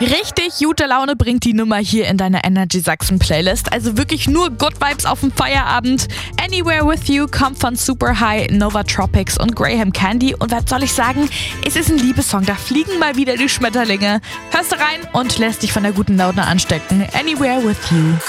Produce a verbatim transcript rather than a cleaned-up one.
Richtig gute Laune bringt die Nummer hier in deiner Energy Sachsen Playlist. Also wirklich nur Good Vibes auf dem Feierabend. Anywhere With You kommt von Super High, Nova Tropics und Graham Candy. Und was soll ich sagen? Es ist ein Liebessong, da fliegen mal wieder die Schmetterlinge. Hörst du rein und lässt dich von der guten Laune anstecken. Anywhere With You.